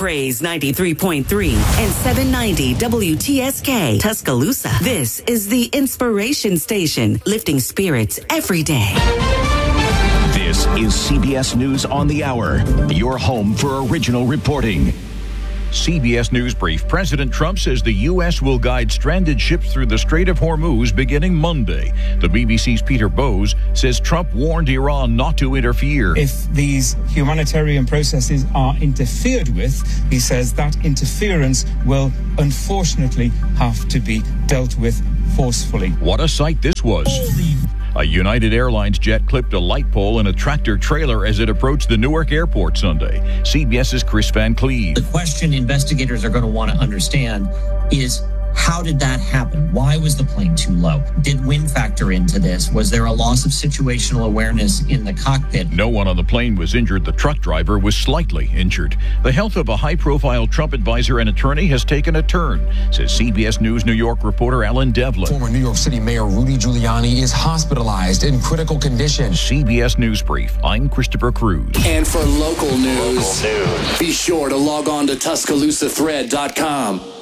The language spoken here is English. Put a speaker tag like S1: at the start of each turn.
S1: Praise 93.3 and 790 WTSK Tuscaloosa. This is the Inspiration Station, lifting spirits every day.
S2: This is CBS News on the Hour, your home for original reporting. CBS News Brief. President Trump says the U.S. will guide stranded ships through the Strait of Hormuz beginning Monday. The BBC's Peter Bowes says Trump warned Iran not to interfere.
S3: If these humanitarian processes are interfered with, he says that interference will unfortunately have to be dealt with forcefully.
S2: What a sight this was. A United Airlines jet clipped a light pole in a tractor trailer as it approached the Newark airport Sunday. CBS's Chris Van Cleve.
S4: The question investigators are going to want to understand is, how did that happen? Why was the plane too low? Did wind factor into this? Was there a loss of situational awareness in the cockpit?
S2: No one on the plane was injured. The truck driver was slightly injured. The health of a high-profile Trump advisor and attorney has taken a turn, says CBS News New York reporter Alan Devlin.
S5: Former New York City Mayor Rudy Giuliani is hospitalized in critical condition.
S2: CBS News Brief. I'm Christopher Cruz.
S6: And for local news, be sure to log on to TuscaloosaThread.com.